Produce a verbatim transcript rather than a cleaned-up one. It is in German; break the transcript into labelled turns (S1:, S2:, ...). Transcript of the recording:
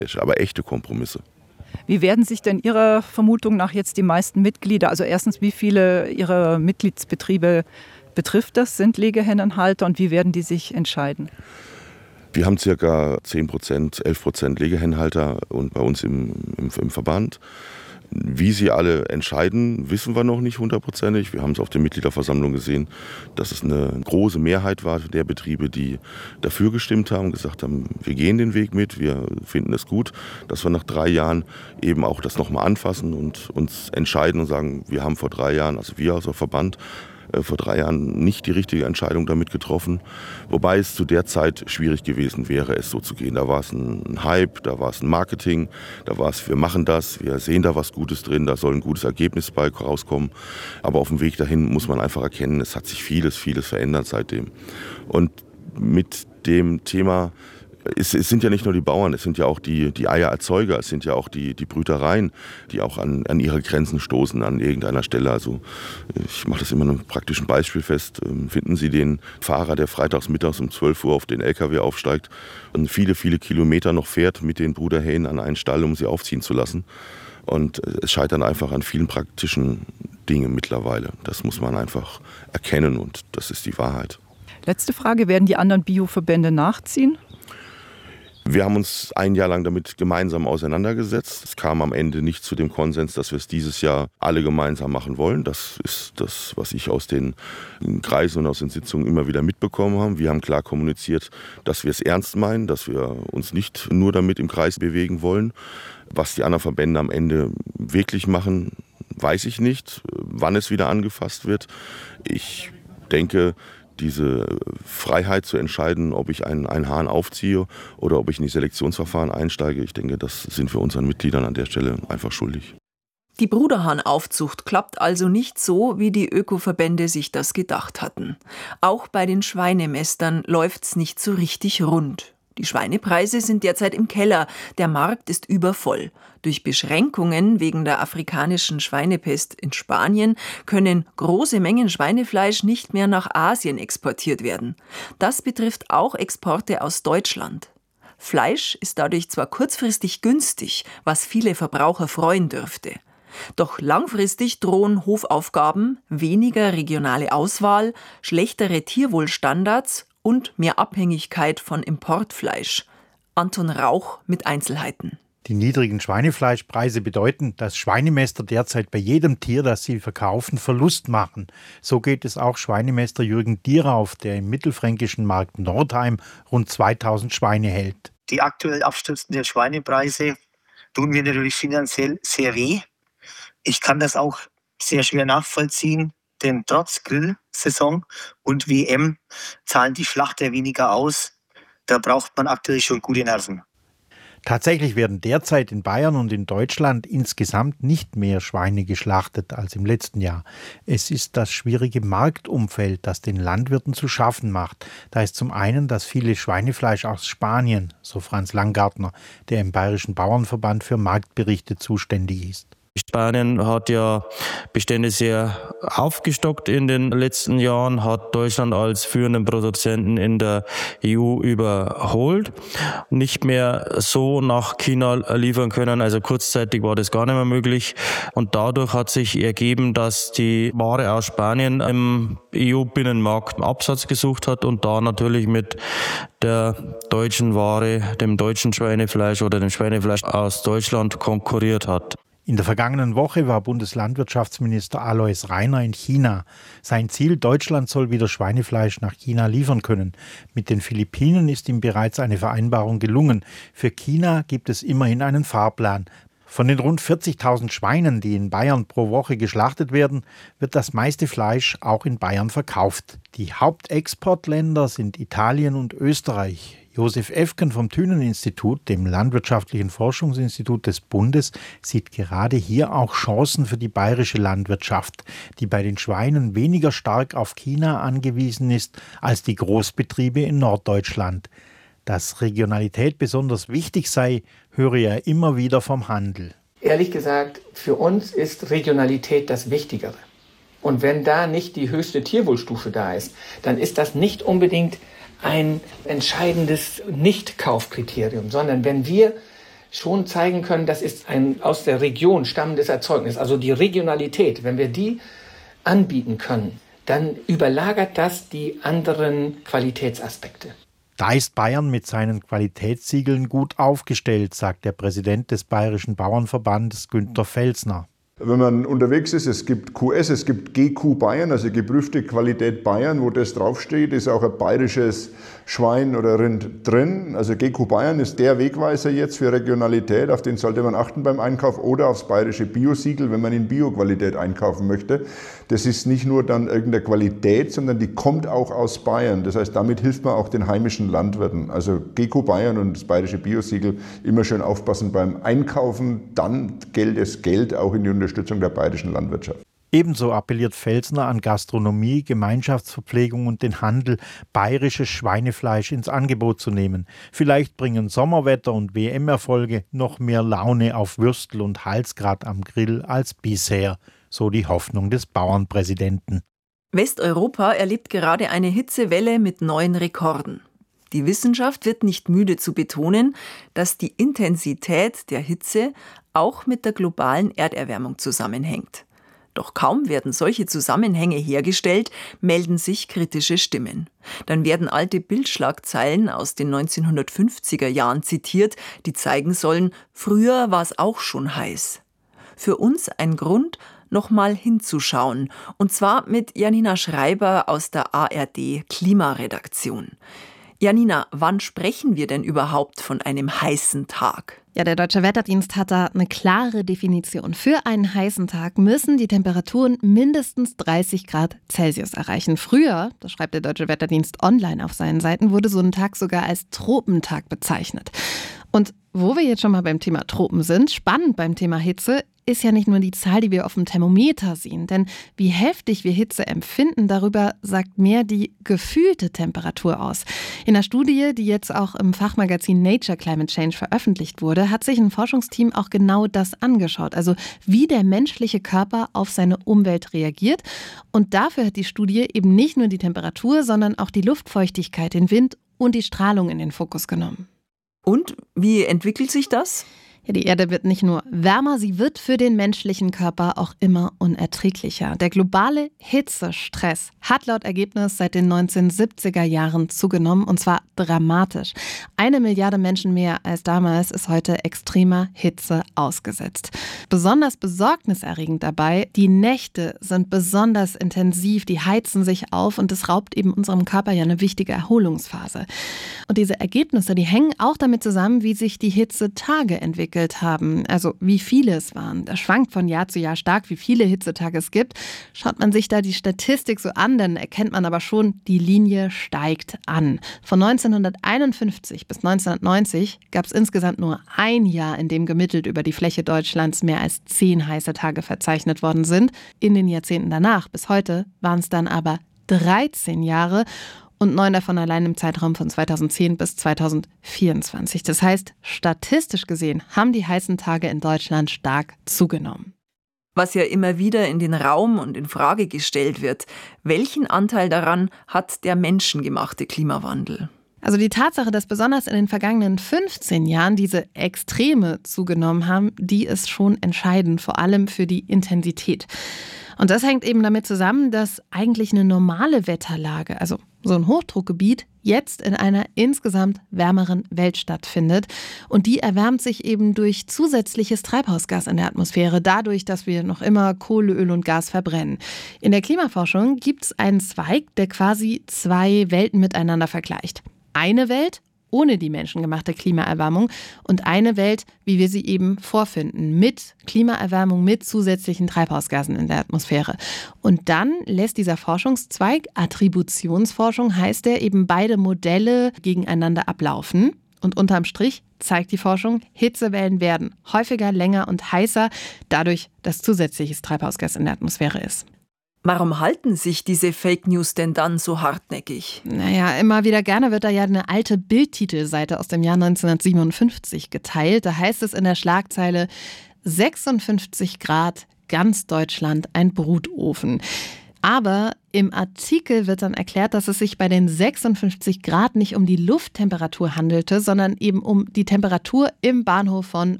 S1: aber echte Kompromisse.
S2: Wie werden sich denn Ihrer Vermutung nach jetzt die meisten Mitglieder, also erstens, wie viele Ihrer Mitgliedsbetriebe betrifft das, sind Legehennenhalter, und wie werden die sich entscheiden?
S1: Wir haben ca. zehn Prozent, elf Prozent Legehennenhalter und bei uns im, im, im Verband. Wie sie alle entscheiden, wissen wir noch nicht hundertprozentig. Wir haben es auf der Mitgliederversammlung gesehen, dass es eine große Mehrheit war der Betriebe, die dafür gestimmt haben, gesagt haben, wir gehen den Weg mit, wir finden es gut, dass wir nach drei Jahren eben auch das nochmal anfassen und uns entscheiden und sagen, wir haben vor drei Jahren, also wir als Verband, vor drei Jahren nicht die richtige Entscheidung damit getroffen, wobei es zu der Zeit schwierig gewesen wäre, es so zu gehen. Da war es ein Hype, da war es ein Marketing, da war es, wir machen das, wir sehen da was Gutes drin, da soll ein gutes Ergebnis bei rauskommen. Aber auf dem Weg dahin muss man einfach erkennen, es hat sich vieles, vieles verändert seitdem. Und mit dem Thema, Es, es sind ja nicht nur die Bauern, es sind ja auch die, die Eiererzeuger, es sind ja auch die, die Brütereien, die auch an, an ihre Grenzen stoßen an irgendeiner Stelle. Also ich mache das immer an einem praktischen Beispiel fest. Finden Sie den Fahrer, der freitags mittags um zwölf Uhr auf den L K W aufsteigt und viele, viele Kilometer noch fährt mit den Bruderhähnen an einen Stall, um sie aufziehen zu lassen. Und es scheitert einfach an vielen praktischen Dingen mittlerweile. Das muss man einfach erkennen und das ist die Wahrheit.
S2: Letzte Frage, werden die anderen Bioverbände nachziehen?
S1: Wir haben uns ein Jahr lang damit gemeinsam auseinandergesetzt. Es kam am Ende nicht zu dem Konsens, dass wir es dieses Jahr alle gemeinsam machen wollen. Das ist das, was ich aus den Kreisen und aus den Sitzungen immer wieder mitbekommen habe. Wir haben klar kommuniziert, dass wir es ernst meinen, dass wir uns nicht nur damit im Kreis bewegen wollen. Was die anderen Verbände am Ende wirklich machen, weiß ich nicht. Wann es wieder angefasst wird. Ich denke, diese Freiheit zu entscheiden, ob ich einen, einen Hahn aufziehe oder ob ich in die Selektionsverfahren einsteige, ich denke, das sind wir unseren Mitgliedern an der Stelle einfach schuldig.
S3: Die Bruderhahnaufzucht klappt also nicht so, wie die Ökoverbände sich das gedacht hatten. Auch bei den Schweinemästern läuft's nicht so richtig rund. Die Schweinepreise sind derzeit im Keller, der Markt ist übervoll. Durch Beschränkungen wegen der afrikanischen Schweinepest in Spanien können große Mengen Schweinefleisch nicht mehr nach Asien exportiert werden. Das betrifft auch Exporte aus Deutschland. Fleisch ist dadurch zwar kurzfristig günstig, was viele Verbraucher freuen dürfte. Doch langfristig drohen Hofaufgaben, weniger regionale Auswahl, schlechtere Tierwohlstandards und mehr Abhängigkeit von Importfleisch. Anton Rauch mit Einzelheiten.
S4: Die niedrigen Schweinefleischpreise bedeuten, dass Schweinemäster derzeit bei jedem Tier, das sie verkaufen, Verlust machen. So geht es auch Schweinemäster Jürgen Dierauf, der im mittelfränkischen Markt Nordheim rund zweitausend Schweine hält.
S5: Die aktuell abstürzenden Schweinepreise tun mir natürlich finanziell sehr weh. Ich kann das auch sehr schwer nachvollziehen, denn trotz Grillsaison und W M zahlen die Schlachter weniger aus. Da braucht man aktuell schon gute Nerven.
S4: Tatsächlich werden derzeit in Bayern und in Deutschland insgesamt nicht mehr Schweine geschlachtet als im letzten Jahr. Es ist das schwierige Marktumfeld, das den Landwirten zu schaffen macht. Da ist zum einen das viele Schweinefleisch aus Spanien, so Franz Langgartner, der im Bayerischen Bauernverband für Marktberichte zuständig ist.
S6: Spanien hat ja Bestände sehr aufgestockt in den letzten Jahren, hat Deutschland als führenden Produzenten in der E U überholt, nicht mehr so nach China liefern können, also kurzzeitig war das gar nicht mehr möglich und dadurch hat sich ergeben, dass die Ware aus Spanien im E U-Binnenmarkt Absatz gesucht hat und da natürlich mit der deutschen Ware, dem deutschen Schweinefleisch oder dem Schweinefleisch aus Deutschland konkurriert hat.
S4: In der vergangenen Woche war Bundeslandwirtschaftsminister Alois Rainer in China. Sein Ziel, Deutschland soll wieder Schweinefleisch nach China liefern können. Mit den Philippinen ist ihm bereits eine Vereinbarung gelungen. Für China gibt es immerhin einen Fahrplan. Von den rund vierzigtausend Schweinen, die in Bayern pro Woche geschlachtet werden, wird das meiste Fleisch auch in Bayern verkauft. Die Hauptexportländer sind Italien und Österreich. Josef Efken vom Thünen-Institut, dem landwirtschaftlichen Forschungsinstitut des Bundes, sieht gerade hier auch Chancen für die bayerische Landwirtschaft, die bei den Schweinen weniger stark auf China angewiesen ist als die Großbetriebe in Norddeutschland. Dass Regionalität besonders wichtig sei, höre er immer wieder vom Handel.
S7: Ehrlich gesagt, für uns ist Regionalität das Wichtigere. Und wenn da nicht die höchste Tierwohlstufe da ist, dann ist das nicht unbedingt ein entscheidendes Nicht-Kaufkriterium, sondern wenn wir schon zeigen können, das ist ein aus der Region stammendes Erzeugnis. Also die Regionalität, wenn wir die anbieten können, dann überlagert das die anderen Qualitätsaspekte.
S4: Da ist Bayern mit seinen Qualitätssiegeln gut aufgestellt, sagt der Präsident des Bayerischen Bauernverbandes Günter Felsner.
S8: Wenn man unterwegs ist, es gibt Q S, es gibt G Q Bayern, also geprüfte Qualität Bayern, wo das draufsteht, ist auch ein bayerisches Schwein oder Rind drin. Also G Q Bayern ist der Wegweiser jetzt für Regionalität, auf den sollte man achten beim Einkauf, oder aufs bayerische Bio-Siegel, wenn man in Bio-Qualität einkaufen möchte. Das ist nicht nur dann irgendeine Qualität, sondern die kommt auch aus Bayern. Das heißt, damit hilft man auch den heimischen Landwirten. Also G Q Bayern und das bayerische Bio-Siegel, immer schön aufpassen beim Einkaufen, dann gilt es Geld auch in die Unterstützung der bayerischen Landwirtschaft.
S4: Ebenso appelliert Felsner an Gastronomie, Gemeinschaftsverpflegung und den Handel, bayerisches Schweinefleisch ins Angebot zu nehmen. Vielleicht bringen Sommerwetter und W M-Erfolge noch mehr Laune auf Würstel und Halsgrat am Grill als bisher, so die Hoffnung des Bauernpräsidenten.
S3: Westeuropa erlebt gerade eine Hitzewelle mit neuen Rekorden. Die Wissenschaft wird nicht müde zu betonen, dass die Intensität der Hitze auch mit der globalen Erderwärmung zusammenhängt. Doch kaum werden solche Zusammenhänge hergestellt, melden sich kritische Stimmen. Dann werden alte Bildschlagzeilen aus den neunzehnhundertfünfziger Jahren zitiert, die zeigen sollen, früher war es auch schon heiß. Für uns ein Grund, nochmal hinzuschauen, und zwar mit Janina Schreiber aus der A R D Klimaredaktion. Janina, wann sprechen wir denn überhaupt von einem heißen Tag?
S9: Ja, der Deutsche Wetterdienst hat da eine klare Definition. Für einen heißen Tag müssen die Temperaturen mindestens dreißig Grad Celsius erreichen. Früher, das schreibt der Deutsche Wetterdienst online auf seinen Seiten, wurde so ein Tag sogar als Tropentag bezeichnet. Und wo wir jetzt schon mal beim Thema Tropen sind, spannend beim Thema Hitze, ist ja nicht nur die Zahl, die wir auf dem Thermometer sehen. Denn wie heftig wir Hitze empfinden, darüber sagt mehr die gefühlte Temperatur aus. In einer Studie, die jetzt auch im Fachmagazin Nature Climate Change veröffentlicht wurde, hat sich ein Forschungsteam auch genau das angeschaut. Also wie der menschliche Körper auf seine Umwelt reagiert. Und dafür hat die Studie eben nicht nur die Temperatur, sondern auch die Luftfeuchtigkeit, den Wind und die Strahlung in den Fokus genommen.
S3: Und wie entwickelt sich das?
S9: Ja, die Erde wird nicht nur wärmer, sie wird für den menschlichen Körper auch immer unerträglicher. Der globale Hitzestress hat laut Ergebnis seit den neunzehnhundertsiebziger Jahren zugenommen, und zwar dramatisch. Eine Milliarde Menschen mehr als damals ist heute extremer Hitze ausgesetzt. Besonders besorgniserregend dabei, die Nächte sind besonders intensiv, die heizen sich auf und es raubt eben unserem Körper ja eine wichtige Erholungsphase. Und diese Ergebnisse, die hängen auch damit zusammen, wie sich die Hitzetage entwickeln haben, also wie viele es waren. Das schwankt von Jahr zu Jahr stark, wie viele Hitzetage es gibt. Schaut man sich da die Statistik so an, dann erkennt man aber schon, die Linie steigt an. Von neunzehnhunderteinundfünfzig bis neunzehnhundertneunzig gab es insgesamt nur ein Jahr, in dem gemittelt über die Fläche Deutschlands mehr als zehn heiße Tage verzeichnet worden sind. In den Jahrzehnten danach, bis heute, waren es dann aber dreizehn Jahre. Und neun davon allein im Zeitraum von zweitausendzehn bis zweitausendvierundzwanzig. Das heißt, statistisch gesehen haben die heißen Tage in Deutschland stark zugenommen.
S3: Was ja immer wieder in den Raum und in Frage gestellt wird, welchen Anteil daran hat der menschengemachte Klimawandel?
S9: Also die Tatsache, dass besonders in den vergangenen fünfzehn Jahren diese Extreme zugenommen haben, die ist schon entscheidend, vor allem für die Intensität. Und das hängt eben damit zusammen, dass eigentlich eine normale Wetterlage, also so ein Hochdruckgebiet, jetzt in einer insgesamt wärmeren Welt stattfindet. Und die erwärmt sich eben durch zusätzliches Treibhausgas in der Atmosphäre, dadurch, dass wir noch immer Kohle, Öl und Gas verbrennen. In der Klimaforschung gibt es einen Zweig, der quasi zwei Welten miteinander vergleicht. Eine Welt ohne die menschengemachte Klimaerwärmung und eine Welt, wie wir sie eben vorfinden, mit Klimaerwärmung, mit zusätzlichen Treibhausgasen in der Atmosphäre. Und dann lässt dieser Forschungszweig, Attributionsforschung heißt der, eben beide Modelle gegeneinander ablaufen. Und unterm Strich zeigt die Forschung, Hitzewellen werden häufiger, länger und heißer, dadurch, dass zusätzliches Treibhausgas in der Atmosphäre ist.
S3: Warum halten sich diese Fake News denn dann so hartnäckig?
S9: Naja, immer wieder gerne wird da ja eine alte Bild-Titelseite aus dem Jahr neunzehnhundertsiebenundfünfzig geteilt. Da heißt es in der Schlagzeile sechsundfünfzig Grad, ganz Deutschland ein Brutofen. Aber im Artikel wird dann erklärt, dass es sich bei den sechsundfünfzig Grad nicht um die Lufttemperatur handelte, sondern eben um die Temperatur im Bahnhof von